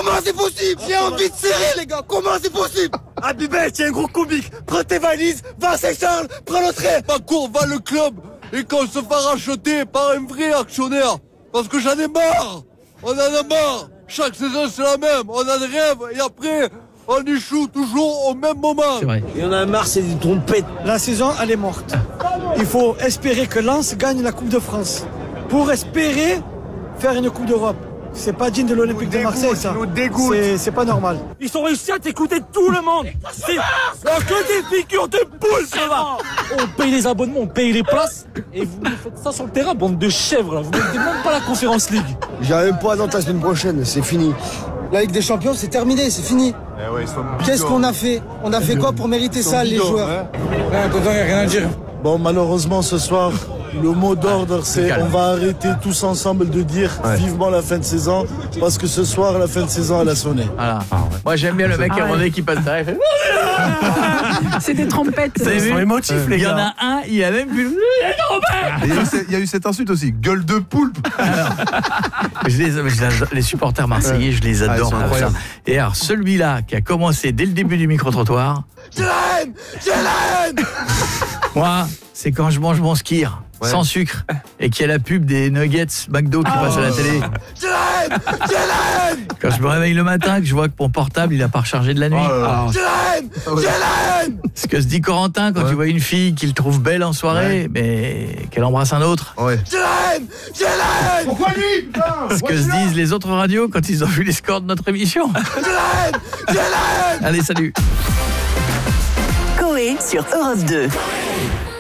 Comment c'est possible? J'ai envie de serrer, les gars. Comment c'est possible? Abibet, tiens, gros comique. Prends tes valises, va à Saint-Charles, prends le train. Parcours, va le club et qu'on se fasse racheter par un vrai actionnaire. Parce que j'en ai marre. On en a marre. Chaque saison, c'est la même. On a des rêves et après, on échoue toujours au même moment. C'est vrai. Et on a marre, c'est des trompettes. La saison, elle est morte. Il faut espérer que Lens gagne la Coupe de France. Pour espérer faire une Coupe d'Europe. C'est pas digne de l'Olympique de Marseille, ça. C'est pas normal. Ils ont réussi à t'écouter tout le monde. C'est que des figures de poule, ça va. On paye les abonnements, on paye les places. Et vous nous faites ça sur le terrain, bande de chèvres, là. Vous ne mettez même pas la Conférence League. J'ai même pas à Nantes la semaine prochaine, c'est fini. La Ligue des Champions, c'est terminé, c'est fini. Qu'est-ce qu'on a fait? On a fait quoi pour mériter ça, les joueurs? Rien à dire. Bon, malheureusement, ce soir, le mot d'ordre, c'est on va arrêter tous ensemble de dire vivement la fin de saison, parce que ce soir, la fin de saison, elle a sonné. Voilà. Moi, j'aime bien le mec irlandais qui passe derrière. C'est des trompettes. Ils sont émotifs, les gars. Il y en a un, il a même vu. Il y a eu cette insulte aussi, gueule de poulpe. Les supporters marseillais, je les adore. Ils sont incroyables. Et alors, celui-là qui a commencé dès le début du micro-trottoir. J'ai la haine! J'ai la haine! Moi, c'est quand je mange mon skir sans sucre et qu'il y a la pub des nuggets McDo qui passe à la télé. J'ai la haine! J'ai la haine! Quand je me réveille le matin, que je vois que mon portable, il a pas rechargé de la nuit. J'ai la haine! J'ai la haine! Ce que se dit Corentin quand tu vois une fille qu'il trouve belle en soirée, mais qu'elle embrasse un autre. J'ai la haine! J'ai la haine! Pourquoi lui? Ce que se disent les autres radios quand ils ont vu les scores de notre émission. J'ai la haine! J'ai la haine! Allez, salut. Coé sur Europe 2.